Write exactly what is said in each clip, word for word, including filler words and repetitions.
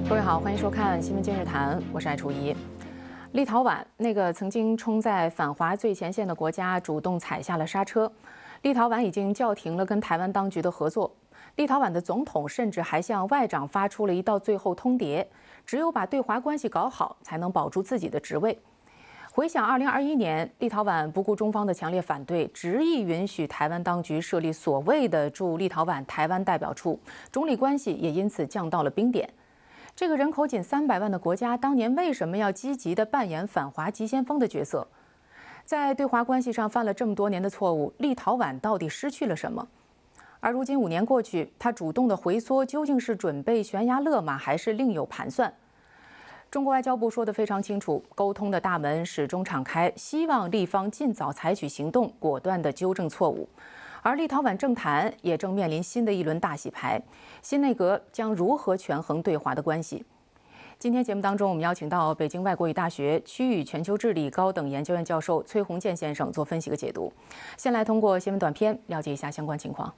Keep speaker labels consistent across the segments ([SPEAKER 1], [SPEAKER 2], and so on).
[SPEAKER 1] 各位好，欢迎收看《新闻今日谈》，我是艾楚怡。立陶宛那个曾经冲在反华最前线的国家，主动踩下了刹车。立陶宛已经叫停了跟台湾当局的合作。立陶宛的总统甚至还向外长发出了一道最后通牒：只有把对华关系搞好，才能保住自己的职位。回想二零二一年，立陶宛不顾中方的强烈反对，执意允许台湾当局设立所谓的驻立陶宛台湾代表处，中立关系也因此降到了冰点。这个人口仅三百万的国家，当年为什么要积极地扮演反华急先锋的角色？在对华关系上犯了这么多年的错误，立陶宛到底失去了什么？而如今五年过去，他主动的回缩，究竟是准备悬崖勒马，还是另有盘算？中国外交部说得非常清楚，沟通的大门始终敞开，希望立方尽早采取行动，果断地纠正错误。而立陶宛政坛也正面临新的一轮大洗牌，新内阁将如何权衡对华的关系？今天节目当中，我们邀请到北京外国语大学区域全球治理高等研究院教授崔洪建先生做分析和解读。先来通过新闻短片了解一下相关情况。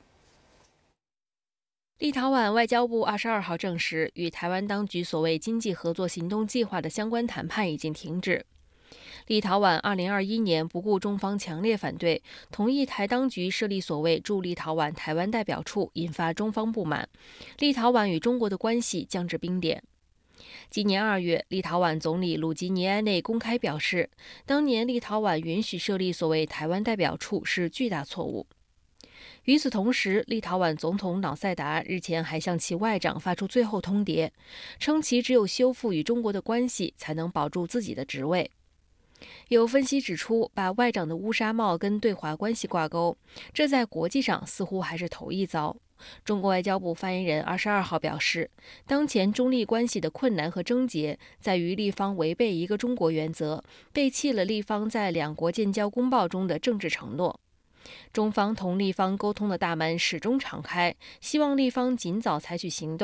[SPEAKER 2] 立陶宛外交部二十二号证实，与台湾当局所谓经济合作行动计划的相关谈判已经停止。立陶宛二零二一年不顾中方强烈反对，同意台当局设立所谓驻立陶宛台湾代表处，引发中方不满。立陶宛与中国的关系降至冰点。今年二月，立陶宛总理鲁吉尼埃内公开表示，当年立陶宛允许设立所谓台湾代表处是巨大错误。与此同时，立陶宛总统瑙塞达日前还向其外长发出最后通牒，称其只有修复与中国的关系，才能保住自己的职位。有分析指出，把外长的乌纱帽跟对华关系挂钩，这在国际上似乎还是头一遭。中国外交部发言人二十二号表示，当前中立关系的困难和症结在于立方违背一个中国原则，背弃了立方在两国建交公报中的政治承诺。中方同立方沟通的大门始终敞开，希望立方尽早采取行动。